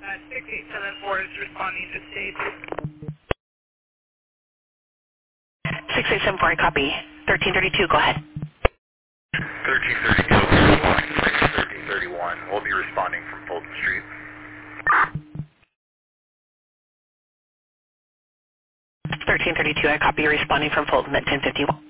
6874 is responding to state. 6874, I copy. 1332, go ahead. 1332 will be responding from 1331. We'll be responding from Fulton Street. 1332, I copy. Responding from Fulton at 1051.